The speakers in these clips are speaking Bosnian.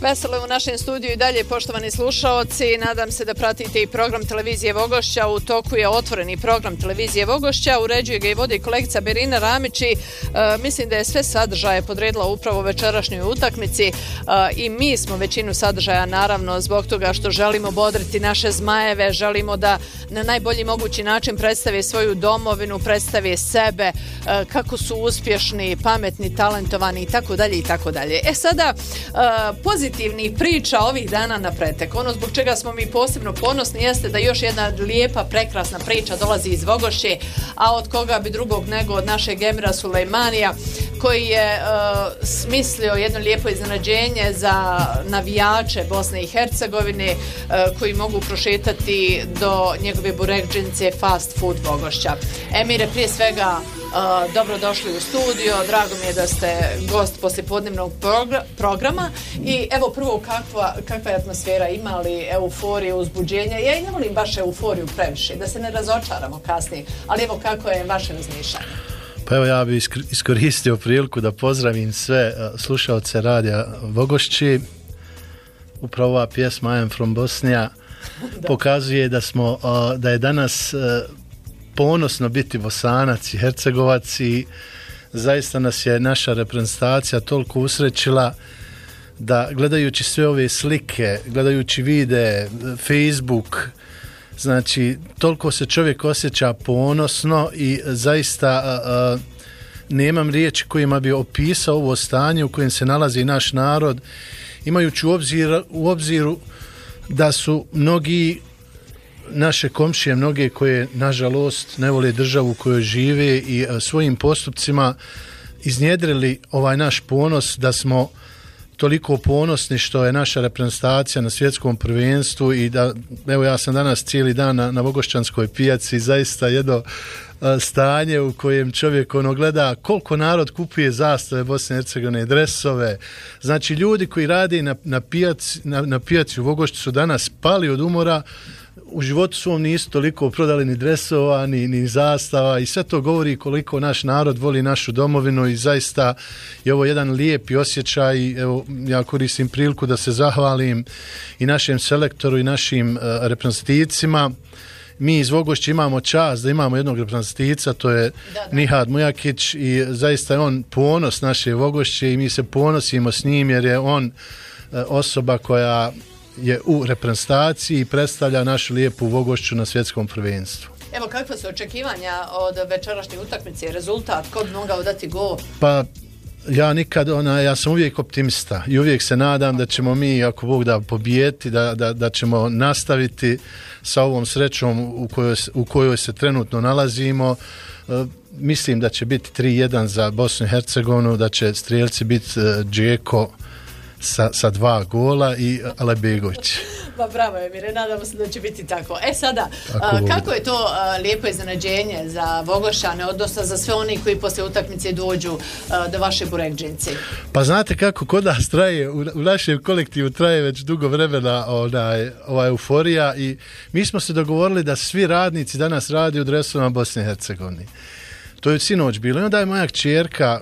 Veselo je u našem studiju i dalje, poštovani slušaoci. Nadam se da pratite i program televizije Vogošća. U toku je otvoreni program televizije Vogošća. Uređuje ga i vodi kolegica Berina Ramić i mislim da je sve sadržaje podredila upravo večerašnjoj utakmici i mi smo većinu sadržaja naravno zbog toga što želimo bodriti naše zmajeve, želimo da na najbolji mogući način predstave svoju domovinu, predstave sebe, kako su uspješni, pametni, talentovani i tako dalje i tako dalje. Sada pozitivnih priča ovih dana na pretek. Ono zbog čega smo mi posebno ponosni jeste da još jedna lijepa, prekrasna priča dolazi iz Vogošće, a od koga bi drugog nego od našeg Emira Sulejmanija, koji je smislio jedno lijepo iznenađenje za navijače Bosne i Hercegovine koji mogu prošetati do njegove burekdžinice Fast Food Vogošća. Emire, prije svega dobrodošli u studio, drago mi je da ste gost poslijepodnevnog programa i evo prvo kakva je atmosfera, ima li euforije, uzbuđenja? Ja i ne volim baš euforiju previše, da se ne razočaramo kasnije, ali evo kako je vaše razmišljanje? Pa evo ja bih iskoristio priliku da pozdravim sve slušaoce radija Vogošći. Upravo ova pjesma I am from Bosnia pokazuje da je danas ponosno biti Bosanac i Hercegovac i zaista nas je naša reprezentacija toliko usrećila da gledajući sve ove slike, gledajući videe, Facebook, znači toliko se čovjek osjeća ponosno i zaista nemam riječi kojima bi opisao ovo stanje u kojem se nalazi naš narod, imajući u obziru da su mnogi naše komšije, mnoge koje nažalost ne vole državu u kojoj žive i svojim postupcima iznjedrili ovaj naš ponos, da smo toliko ponosni što je naša reprezentacija na svjetskom prvenstvu i da, evo ja sam danas cijeli dan na Vogošćanskoj pijaci, zaista jedno stanje u kojem čovjek gleda koliko narod kupuje zastave Bosne i Hercegovine, dresove. Znači ljudi koji rade na pijaci u Vogošću su danas pali od umora, u životu svom nisu toliko prodali ni dresova, ni zastava i sve to govori koliko naš narod voli našu domovinu i zaista je ovo jedan lijepi osjećaj. Evo, ja koristim priliku da se zahvalim i našem selektoru i našim reprezentativcima. Mi iz Vogošća imamo čast da imamo jednog reprezentativca, to je Nihad Mujakić i zaista je on ponos naše Vogošće i mi se ponosimo s njim jer je on osoba koja je u reprezentaciji i predstavlja našu lijepu Vogošću na svjetskom prvenstvu. Evo, kakva su očekivanja od večerašnje utakmice, rezultat, ko bi mogao dati gol? Pa ja sam uvijek optimista i uvijek se nadam da ćemo mi, ako Bog da, pobijeti, da ćemo nastaviti sa ovom srećom u kojoj se trenutno nalazimo. Mislim da će biti 3-1 za Bosnu i Hercegovinu, da će strijelci biti Džeko sa 2 gola i Alebegović. Pa bravo Emire, nadamo se da će biti tako. Sada, kako je to lijepo iznenađenje za Vogošane, odnosno za sve oni koji poslije utakmice dođu do vaše burekdžinice? Pa znate kako kod nas traje, u našem kolektivu traje već dugo vremena ova euforija i mi smo se dogovorili da svi radnici danas radi u dresovima Bosne i Hercegovine. To je sinoć bilo i onda je moja kćerka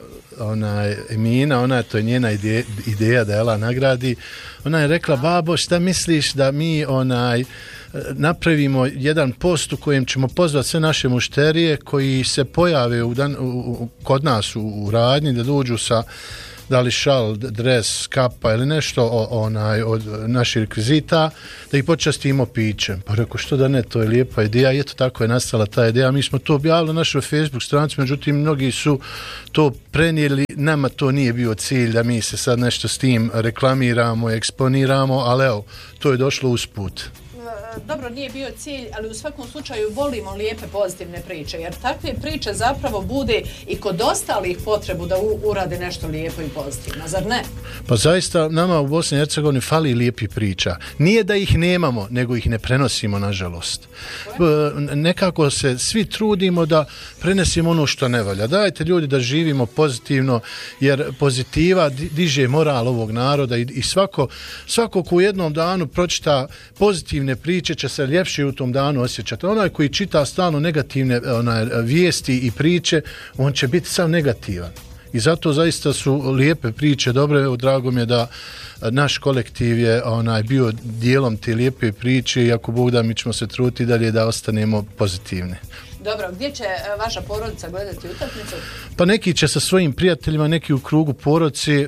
Emina, to je njena ideja da Ela nagradi, ona je rekla, babo, šta misliš da mi napravimo jedan post u kojem ćemo pozvati sve naše mušterije koji se pojave kod nas u radnji, da dođu sa da li šal, dres, kapa ili nešto od naših rekvizita, da ih počastimo pićem. Pa rekao, što da ne, to je lijepa ideja i eto tako je nastala ta ideja. Mi smo to objavili na našoj Facebook stranici, međutim mnogi su to prenijeli, nama to nije bio cilj da mi se sad nešto s tim reklamiramo, eksponiramo, ali evo, to je došlo usput. Dobro, nije bio cilj, ali u svakom slučaju volimo lijepe pozitivne priče, jer takve priče zapravo bude i kod ostalih potrebu da urade nešto lijepo i pozitivno, zar ne? Pa zaista nama u Bosni i Hercegovini fali lijepi priča. Nije da ih nemamo, nego ih ne prenosimo, nažalost. Nekako se svi trudimo da prenesimo ono što ne valja. Dajte ljudi da živimo pozitivno, jer pozitiva diže moral ovog naroda i svako ko u jednom danu pročita pozitivne priče će se ljepše u tom danu osjećati. Onaj koji čita stalno negativne vijesti i priče, on će biti sam negativan. I zato zaista su lijepe priče, dobre, drago mi je da naš kolektiv je bio dijelom te lijepe priče i ako Bog da mi ćemo se truditi dalje da ostanemo pozitivni. Dobro, gdje će vaša porodica gledati utakmicu? Pa neki će sa svojim prijateljima, neki u krugu porodice.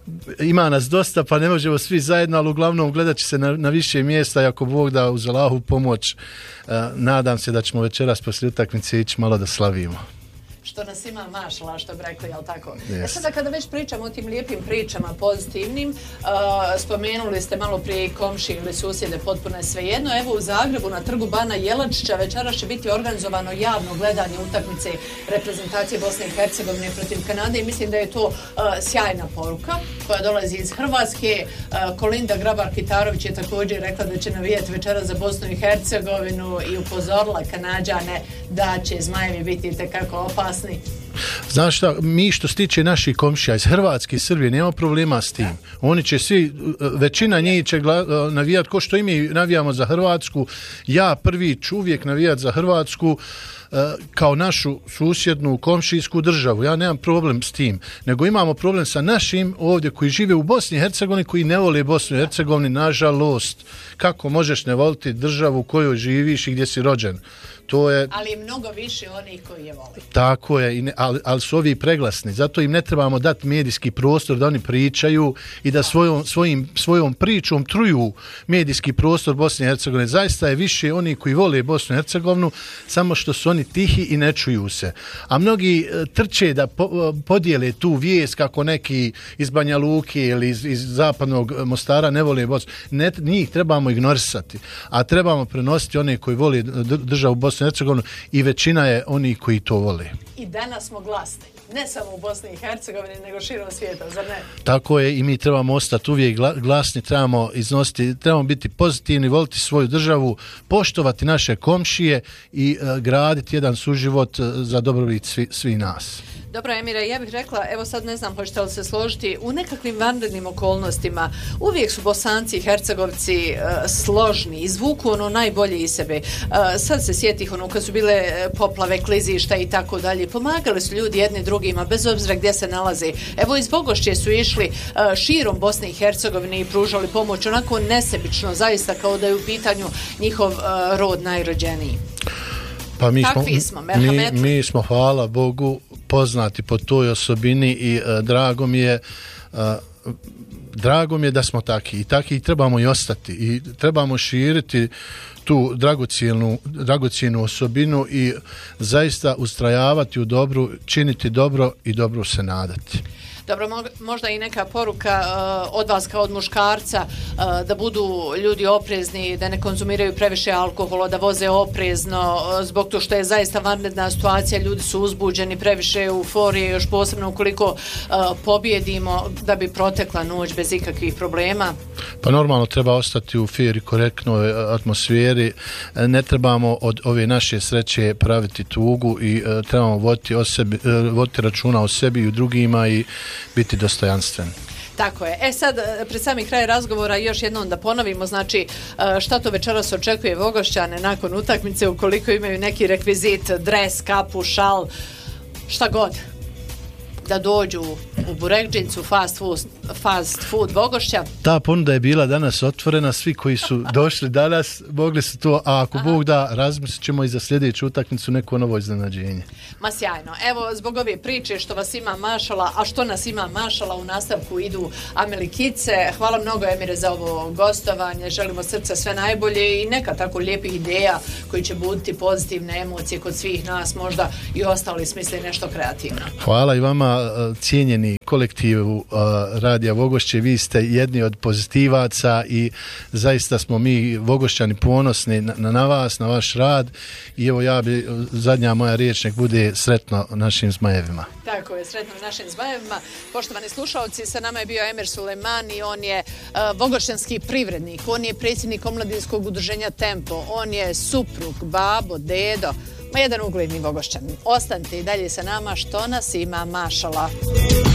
Ima nas dosta, pa ne možemo svi zajedno, ali uglavnom gledat će se na više mjesta i ako Bog da uz Allahovu pomoć, nadam se da ćemo večeras poslije utakmice ići malo da slavimo. Što nas ima mašala, što bi rekli, jel tako? Yes. Sada kada već pričamo o tim lijepim pričama, pozitivnim, spomenuli ste malo prije komšije ili susjede, potpuno je svejedno. Evo u Zagrebu na trgu Bana Jelačića večeras će biti organizovano javno gledanje utakmice reprezentacije Bosne i Hercegovine protiv Kanade i mislim da je to sjajna poruka koja dolazi iz Hrvatske. Kolinda Grabar-Kitarović je također rekla da će navijati večeras za Bosnu i Hercegovinu i upozorila Kanađane da će Zmajevi biti itekako opasni. Znaš šta, mi što se tiče naših komšija iz Hrvatske i Srbije, nema problema s tim. Oni će svi, većina njih će navijati ko što i mi navijamo za Hrvatsku. Ja prvi ću uvijek navijati za Hrvatsku kao našu susjednu komšijsku državu. Ja nemam problem s tim, nego imamo problem sa našim ovdje koji žive u Bosni i Hercegovini, koji ne vole Bosnu i Hercegovini, nažalost. Kako možeš ne voliti državu u kojoj živiš i gdje si rođen? To je... Ali mnogo više onih koji je voli. Tako je, ali su ovi preglasni. Zato im ne trebamo dati medijski prostor da oni pričaju i da svojom pričom truju medijski prostor Bosne i Hercegovine. Zaista je više oni koji vole Bosnu i Hercegovinu, samo što su oni tihi i ne čuju se. A mnogi trče da podijele tu vijest kako neki iz Banja Luke ili iz zapadnog Mostara ne vole Bosnu. Njih trebamo ignorisati, a trebamo prenositi one koji vole državu Bosnu i Hercegovinu i većina je oni koji to vole. I danas smo glasni. Ne samo u Bosni i Hercegovini, nego širom svijeta, zar ne? Tako je i mi trebamo ostati uvijek glasni, trebamo iznositi, trebamo biti pozitivni, voliti svoju državu, poštovati naše komšije i graditi jedan suživot za dobrobit svi nas. Dobro, Emire, ja bih rekla, evo sad ne znam hoćete li se složiti, u nekakvim vanrednim okolnostima uvijek su Bosanci i Hercegovci složni, izvuku ono najbolje iz sebe. Sad se sjetih kad su bile poplave, klizišta i tako dalje, pomagali su ljudi jedni drugima bez obzira gdje se nalaze. Evo iz Bogošće su išli širom Bosne i Hercegovine i pružali pomoć onako nesebično, zaista kao da je u pitanju njihov rod najrođeniji. Pa mi smo, hvala Bogu, poznati po toj osobini i drago mi je da smo taki i taki trebamo i ostati i trebamo širiti tu dragocjenu osobinu i zaista ustrajavati u dobru, činiti dobro i dobro se nadati. Dobro, možda i neka poruka od vas kao od muškarca da budu ljudi oprezni, da ne konzumiraju previše alkohola, da voze oprezno zbog to što je zaista vanredna situacija, ljudi su uzbuđeni, previše euforije, još posebno ukoliko pobjedimo da bi protekla noć bez ikakvih problema. Pa normalno treba ostati u fer i korektnoj atmosferi, ne trebamo od ove naše sreće praviti tugu i trebamo voditi računa o sebi i u drugima i biti dostojanstven. Tako je. Sad, pred sami kraj razgovora još jednom da ponovimo, znači šta to večeras očekuje Vogošćane nakon utakmice ukoliko imaju neki rekvizit, dres, kapu, šal, šta god. Da dođu u Burekdžincu, fast food Vogošća. Ta ponuda je bila danas otvorena, svi koji su došli danas mogli su to, a ako Bog da, razmislit ćemo i za sljedeću utakmicu neko novo iznenađenje. Ma sjajno. Evo, zbog ove priče što vas ima mašala, a što nas ima mašala, u nastavku idu Amelikice. Hvala mnogo, Emire, za ovo gostovanje. Želimo srca sve najbolje i neka tako lijepih ideja koji će buditi pozitivne emocije kod svih nas, možda i ostali smisli nešto kreativno. Hvala i vama, cijenjeni kolektivu Radija Vogošće, vi ste jedni od pozitivaca i zaista smo mi Vogošćani ponosni na vas, na vaš rad i evo zadnja moja riječ nek bude sretno našim Zmajevima. Tako je, sretno našim Zmajevima. Poštovani slušalci, sa nama je bio Emir Sulejmani, on je vogošćanski privrednik, on je predsjednik omladinskog udruženja Tempo, on je suprug, babo, dedo, jedan ugledni Vogošćanin. Ostanite i dalje sa nama, što nas ima mašala.